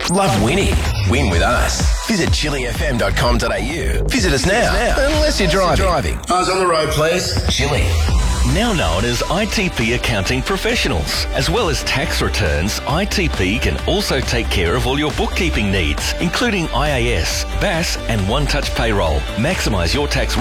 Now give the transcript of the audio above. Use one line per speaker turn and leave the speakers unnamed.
Love winning? Win with us. Visit chilifm.com.au. Visit us now. Unless you're driving. Eyes on the road, please. Chili.
Now known as ITP Accounting Professionals. As well as tax returns, ITP can also take care of all your bookkeeping needs, including IAS, BAS and One Touch Payroll. Maximise your tax